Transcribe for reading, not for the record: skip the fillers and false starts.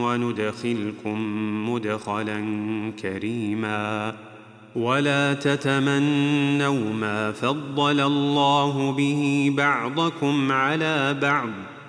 وندخلكم مدخلا كريما. ولا تتمنوا ما فضل الله به بعضكم على بعض،